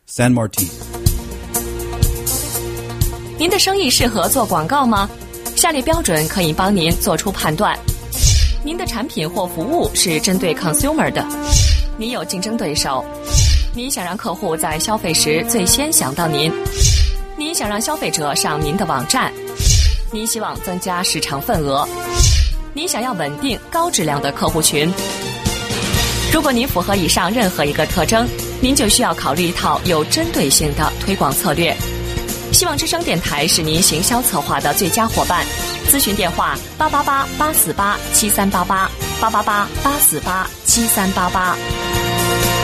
San Martin。 您的生意适合做广告吗？下列标准可以帮您做出判断。您的产品或服务是针对 consumer 的，您有竞争对手，您想让客户在消费时最先想到您，您想让消费者上您的网站，您希望增加市场份额，您想要稳定高质量的客户群。如果您符合以上任何一个特征，您就需要考虑一套有针对性的推广策略。希望之声电台是您行销策划的最佳伙伴。咨询电话888-848-7388，888-848-7388。